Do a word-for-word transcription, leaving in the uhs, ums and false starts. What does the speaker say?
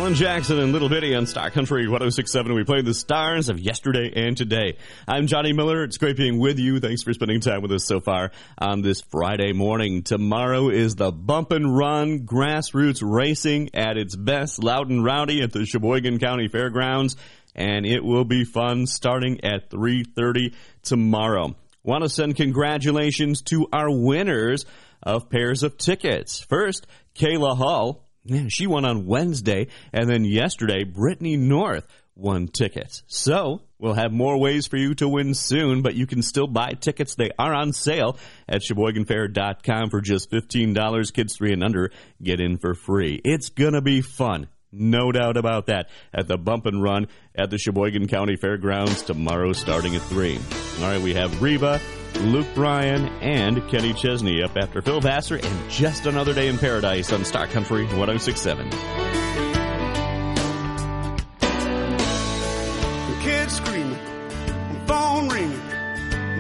Alan Jackson and Little Bitty on Star Country one oh six point seven. We played the stars of yesterday and today. I'm Johnny Miller. It's great being with you. Thanks for spending time with us so far on this Friday morning. Tomorrow is the Bump and Run Grassroots Racing at its best, loud and rowdy at the Sheboygan County Fairgrounds, and it will be fun starting at three thirty tomorrow. Want to send congratulations to our winners of pairs of tickets. First, Kayla Hull. Yeah, she won on Wednesday, and then yesterday, Brittany North won tickets. So, we'll have more ways for you to win soon, but you can still buy tickets. They are on sale at Sheboygan Fair dot com for just fifteen dollars. Kids three and under get in for free. It's going to be fun. No doubt about that, at the Bump and Run at the Sheboygan County Fairgrounds tomorrow starting at three. All right, we have Reba, Luke Bryan, and Kenny Chesney up after Phil Vassar and Just Another Day in Paradise on Star Country one oh six point seven. The kids screaming,